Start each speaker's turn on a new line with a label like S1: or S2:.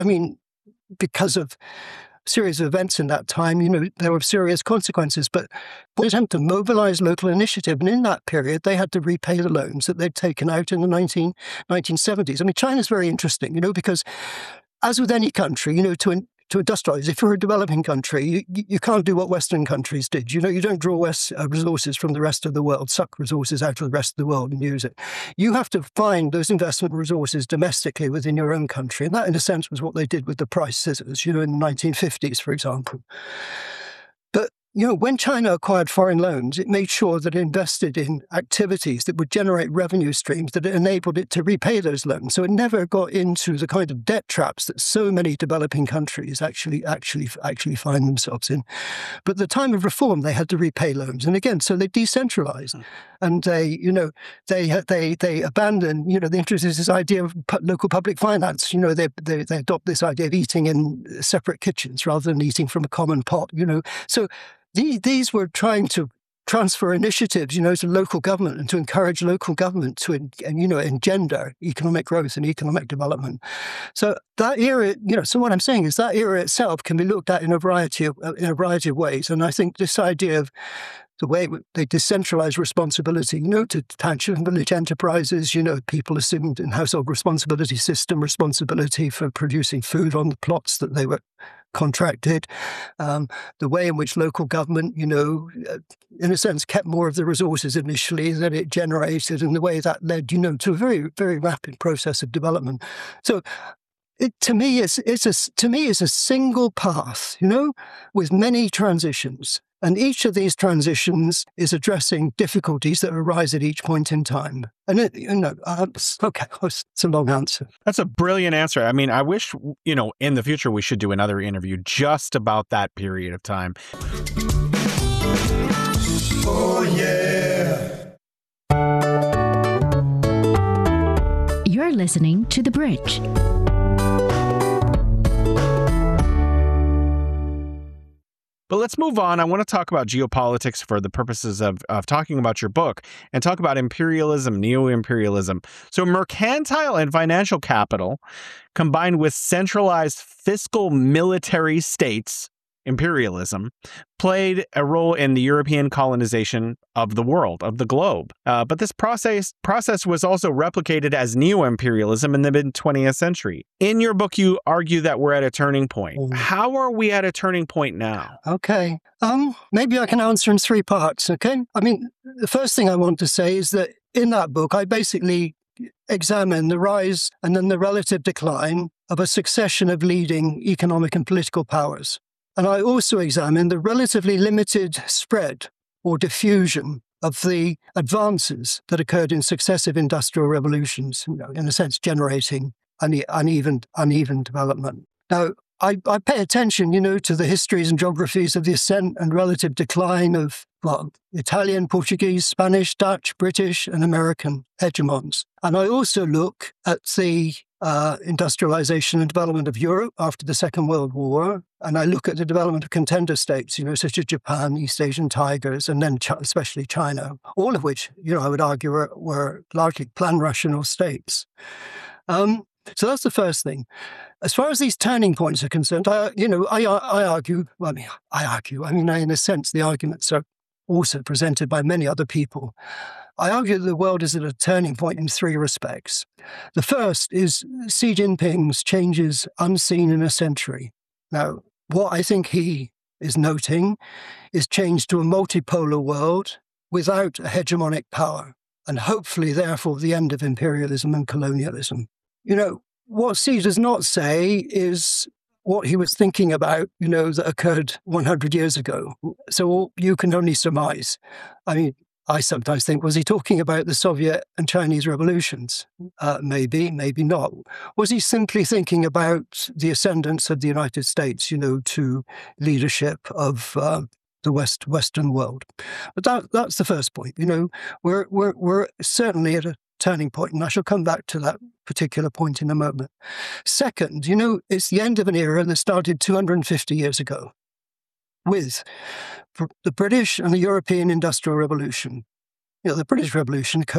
S1: I mean, because of a series of events in that time, there were serious consequences, but they attempt to mobilize local initiative. And in that period, they had to repay the loans that they'd taken out in the 1970s. I mean, China's very interesting, because as with any country, to industrialize, if you're a developing country, you can't do what Western countries did. You don't draw resources from the rest of the world, suck resources out of the rest of the world and use it. You have to find those investment resources domestically within your own country. And that, in a sense, was what they did with the price scissors, in the 1950s, for example. But when China acquired foreign loans, it made sure that it invested in activities that would generate revenue streams that enabled it to repay those loans. So it never got into the kind of debt traps that so many developing countries actually find themselves in. But at the time of reform, they had to repay loans, and again, so they decentralized, and they abandoned. They introduced this idea of local public finance. They adopt this idea of eating in separate kitchens rather than eating from a common pot. So. These were trying to transfer initiatives, to local government and to encourage local government to, engender economic growth and economic development. So that era, so what I'm saying is that era itself can be looked at in a variety of ways. And I think this idea of the way they decentralize responsibility, to township and village enterprises, people assumed in household responsibility system responsibility for producing food on the plots that they were contracted, the way in which local government, in a sense, kept more of the resources initially that it generated, and the way that led, to a very, very rapid process of development. So it, to me, is a single path, with many transitions. And each of these transitions is addressing difficulties that arise at each point in time. And it's a long answer.
S2: That's a brilliant answer. I mean, I wish, in the future we should do another interview just about that period of time.
S3: Oh, yeah.
S4: You're listening to The Bridge.
S2: But let's move on. I want to talk about geopolitics for the purposes of talking about your book and talk about imperialism, neo-imperialism. So mercantile and financial capital combined with centralized fiscal military states, imperialism, played a role in the European colonization of the world, of the globe. But this process was also replicated as neo-imperialism in the mid-20th century. In your book, you argue that we're at a turning point. How are we at a turning point now?
S1: Okay. Maybe I can answer in three parts, okay? I mean, the first thing I want to say is that in that book, I basically examine the rise and then the relative decline of a succession of leading economic and political powers. And I also examine the relatively limited spread or diffusion of the advances that occurred in successive industrial revolutions, in a sense, generating uneven development. Now, I pay attention, to the histories and geographies of the ascent and relative decline of Italian, Portuguese, Spanish, Dutch, British, and American hegemons. And I also look at the industrialization and development of Europe after the Second World War. And I look at the development of contender states, such as Japan, East Asian tigers, and then especially China, all of which, I would argue were largely pan-Russian states. So that's the first thing. As far as these turning points are concerned, I argue, in a sense, the arguments are also presented by many other people. I argue that the world is at a turning point in three respects. The first is Xi Jinping's changes unseen in a century. Now, what I think he is noting is change to a multipolar world without a hegemonic power, and hopefully, therefore, the end of imperialism and colonialism. What Xi does not say is what he was thinking about, that occurred 100 years ago. So you can only surmise. I mean, I sometimes think, was he talking about the Soviet and Chinese revolutions? Maybe not. Was he simply thinking about the ascendance of the United States, to leadership of the Western world? But that's the first point. We're certainly at a turning point, and I shall come back to that particular point in a moment. Second, it's the end of an era that started 250 years ago with the British and the European Industrial Revolution. The British Revolution occurred